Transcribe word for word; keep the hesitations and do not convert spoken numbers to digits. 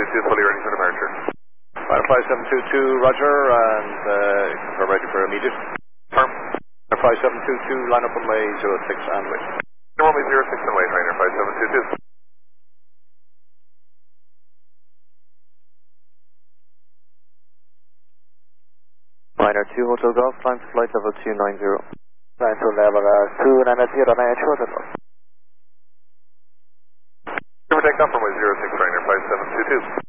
two, fully ready for departure. Liner five seven two two, roger, and uh, confirm ready for immediate. Firm. Liner five seven two two, line up on way zero six and wait. Runway zero six and wait, Liner five seven two two. Liner two Hotel Golf, climb to flight level two nine zero. Climb to level uh, two nine zero, nine Hotel Golf. Give or take off runway zero six, Liner five seven two two.